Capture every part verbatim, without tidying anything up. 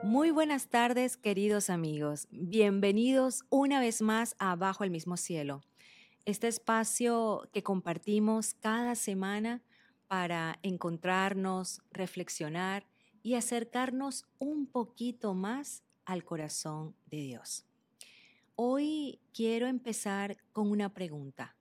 Muy buenas tardes, queridos amigos. Bienvenidos una vez más a Bajo el mismo cielo, este espacio que compartimos cada semana para encontrarnos, reflexionar y acercarnos un poquito más al corazón de Dios. Hoy quiero empezar con una pregunta.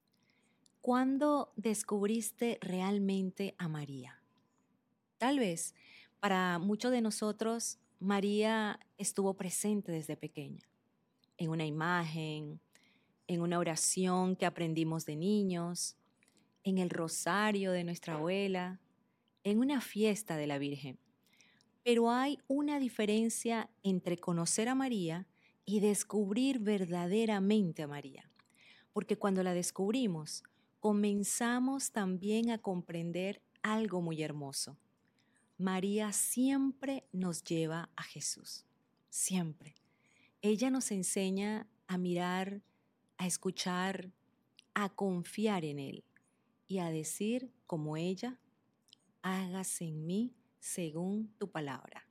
¿Cuándo descubriste realmente a María? Tal vez para muchos de nosotros María estuvo presente desde pequeña, en una imagen, en una oración que aprendimos de niños, en el rosario de nuestra abuela, en una fiesta de la Virgen. Pero hay una diferencia entre conocer a María y descubrir verdaderamente a María, porque cuando la descubrimos, comenzamos también a comprender algo muy hermoso. María siempre nos lleva a Jesús, siempre. Ella nos enseña a mirar, a escuchar, a confiar en Él y a decir como ella, hágase en mí según tu palabra.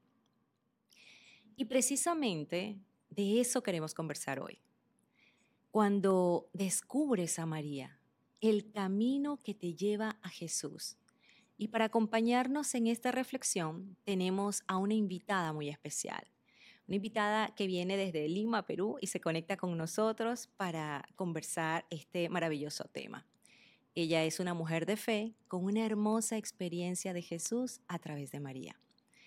Y precisamente de eso queremos conversar hoy. Cuando descubres a María, el camino que te lleva a Jesús. Y para acompañarnos en esta reflexión tenemos a una invitada muy especial. Una invitada que viene desde Lima, Perú, y se conecta con nosotros para conversar este maravilloso tema. Ella es una mujer de fe con una hermosa experiencia de Jesús a través de María.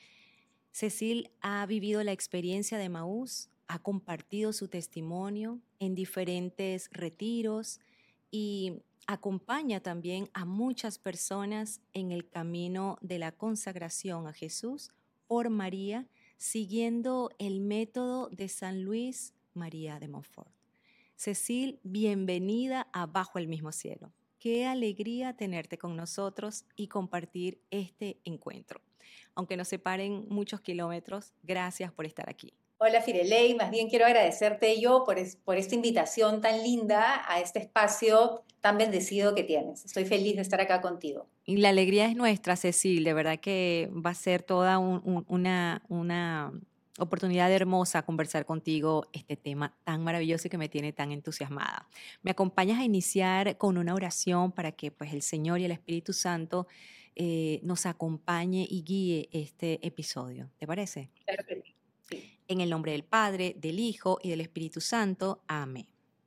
Cecil ha vivido la experiencia de Emaús, ha compartido su testimonio en diferentes retiros y acompaña también a muchas personas en el camino de la consagración a Jesús por María, siguiendo el método de San Luis María de Montfort. Cecil, bienvenida a Bajo el mismo cielo. Qué alegría tenerte con nosotros y compartir este encuentro. Aunque nos separen muchos kilómetros, gracias por estar aquí. Hola Firelei, más bien quiero agradecerte yo por, es- por esta invitación tan linda a este espacio tan bendecido que tienes. Estoy feliz de estar acá contigo. Y la alegría es nuestra, Cecil. De verdad que va a ser toda un- un- una, una oportunidad hermosa conversar contigo este tema tan maravilloso y que me tiene tan entusiasmada. Me acompañas a iniciar con una oración para que pues, el Señor y el Espíritu Santo eh, nos acompañe y guíe este episodio. ¿Te parece? Claro que sí. Sí. En el nombre del Padre, del Hijo y del Espíritu Santo. Amén.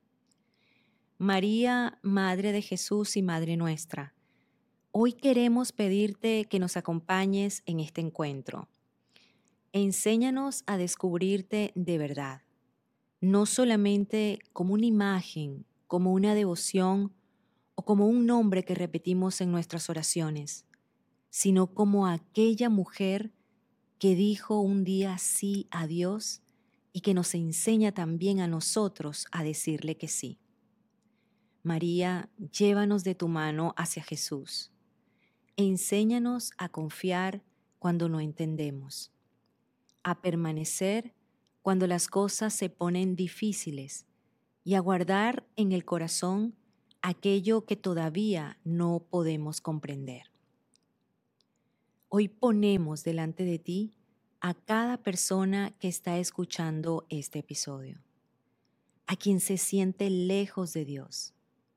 María, Madre de Jesús y Madre nuestra, hoy queremos pedirte que nos acompañes en este encuentro. Enséñanos a descubrirte de verdad, no solamente como una imagen, como una devoción o como un nombre que repetimos en nuestras oraciones, sino como aquella mujer que dijo un día sí a Dios y que nos enseña también a nosotros a decirle que sí. María, llévanos de tu mano hacia Jesús. Enséñanos a confiar cuando no entendemos, a permanecer cuando las cosas se ponen difíciles y a guardar en el corazón aquello que todavía no podemos comprender. Hoy ponemos delante de ti a cada persona que está escuchando este episodio, a quien se siente lejos de Dios,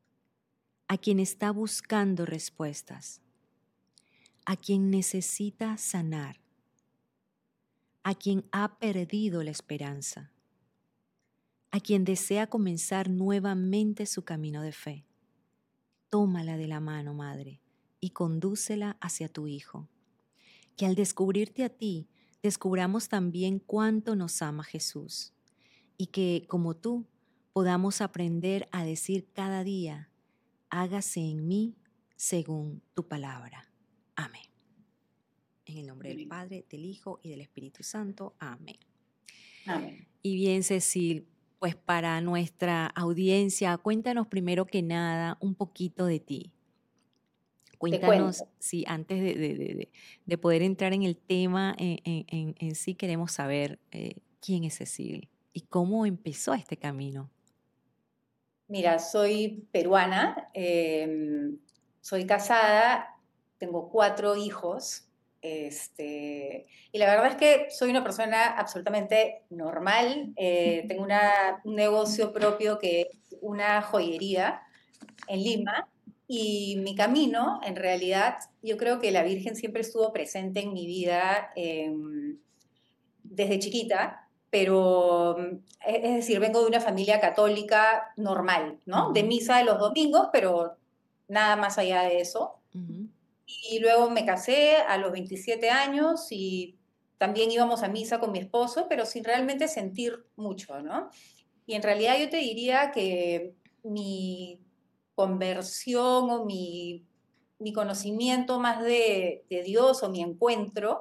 a quien está buscando respuestas, a quien necesita sanar, a quien ha perdido la esperanza, a quien desea comenzar nuevamente su camino de fe. Tómala de la mano, Madre, y condúcela hacia tu Hijo. Que al descubrirte a ti, descubramos también cuánto nos ama Jesús y que, como tú, podamos aprender a decir cada día, hágase en mí según tu palabra. Amén. En el nombre del Amén. Padre, del Hijo y del Espíritu Santo. Amén. Amén. Y bien, Cecil, pues para nuestra audiencia, cuéntanos primero que nada un poquito de ti. Te Cuéntanos, cuento. sí, antes de, de- de- de- de poder entrar en el tema en, en- en- en sí, queremos saber eh, quién es Cecil y cómo empezó este camino. Mira, soy peruana, eh, soy casada, tengo cuatro hijos. Este, y la verdad es que soy una persona absolutamente normal. Eh, tengo una, un negocio propio que es una joyería en Lima. Y mi camino, en realidad, yo creo que la Virgen siempre estuvo presente en mi vida eh, desde chiquita, pero es es decir, vengo de una familia católica normal, ¿no? De Ujú, misa de los domingos, pero nada más allá de eso. ujú. Y luego me casé a los veintisiete años y también íbamos a misa con mi esposo, pero sin realmente sentir mucho, ¿no? Y en realidad yo te diría que mi conversión o mi, mi conocimiento más de, de Dios o mi encuentro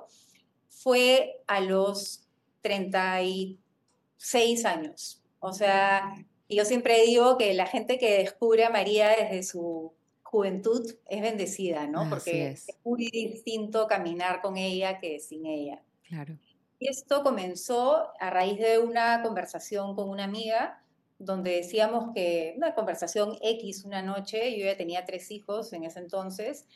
fue a los treinta y seis años. O sea, yo siempre digo que la gente que descubre a María desde su juventud es bendecida, ¿no? Así Porque es es, muy distinto caminar con ella que sin ella. claro. Y esto comenzó a raíz de una conversación con una amiga donde decíamos que, una conversación X una noche, yo ya tenía tres hijos en ese entonces,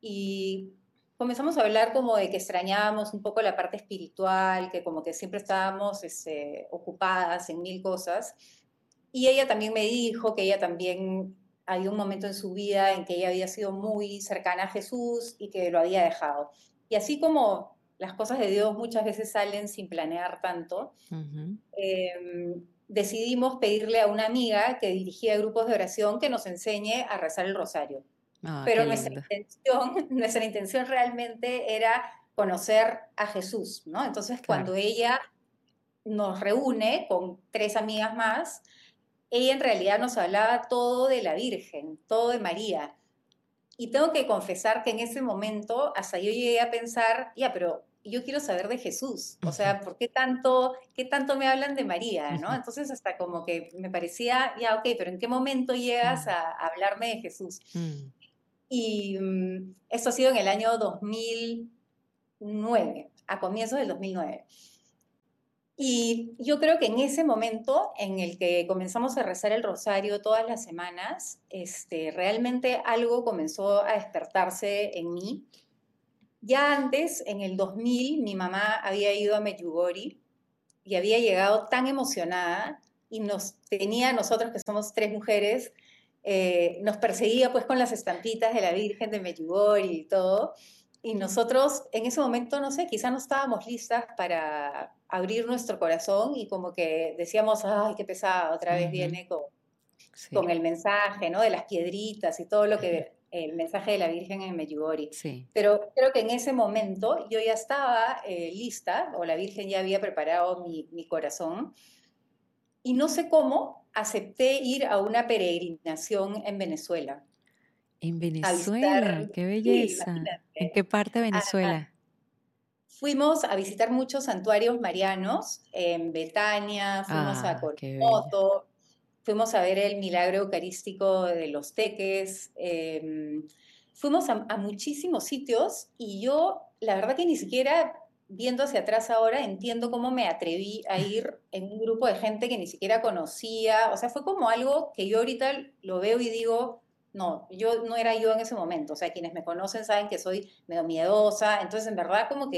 y comenzamos a hablar como de que extrañábamos un poco la parte espiritual, que como que siempre estábamos este, ocupadas en mil cosas. Y ella también me dijo que ella también había un momento en su vida en que ella había sido muy cercana a Jesús y que lo había dejado. Y así como las cosas de Dios muchas veces salen sin planear tanto, Ujú. eh, decidimos pedirle a una amiga que dirigía grupos de oración que nos enseñe a rezar el rosario. Ah, Pero qué nuestra lindo. intención, nuestra intención realmente era conocer a Jesús, ¿no? Entonces, Claro. cuando ella nos reúne con tres amigas más, ella en realidad nos hablaba todo de la Virgen, todo de María. Y tengo que confesar que en ese momento hasta yo llegué a pensar, ya, pero yo quiero saber de Jesús, o Ujú, sea, ¿por qué tanto, qué tanto me hablan de María, no? ujú, Entonces hasta como que me parecía, ya, ok, pero ¿en qué momento llegas mm, a, a hablarme de Jesús? mm. Y um, esto ha sido en el año dos mil nueve, a comienzos del dos mil nueve. Y yo creo que en ese momento en el que comenzamos a rezar el rosario todas las semanas, este, realmente algo comenzó a despertarse en mí. Ya antes, en el dos mil, mi mamá había ido a Medjugorje y había llegado tan emocionada y nos tenía, nosotros que somos tres mujeres, eh, nos perseguía pues con las estampitas de la Virgen de Medjugorje y todo. Y nosotros en ese momento, no sé, quizá no estábamos listas para abrir nuestro corazón y como que decíamos, ay, qué pesada, otra vez Ujú, viene con, sí, con el mensaje, ¿no? De las piedritas y todo lo que, el mensaje de la Virgen en Medjugorje. sí. Pero creo que en ese momento yo ya estaba eh, lista, o la Virgen ya había preparado mi, mi corazón, y no sé cómo acepté ir a una peregrinación en Venezuela, En a Venezuela, visitar, qué sí, belleza. ¿En qué imagínate, parte de a- Venezuela? fuimos a visitar muchos santuarios marianos en Betania, fuimos a Ah, qué bello. Coromoto, fuimos a ver el milagro eucarístico de los Teques, eh, fuimos a, a muchísimos sitios y yo, la verdad que ni siquiera viendo hacia atrás ahora, entiendo cómo me atreví a ir en un grupo de gente que ni siquiera conocía, o sea, fue como algo que yo ahorita lo veo y digo, no, yo no era yo en ese momento, o sea, quienes me conocen saben que soy medio miedosa, entonces en verdad como que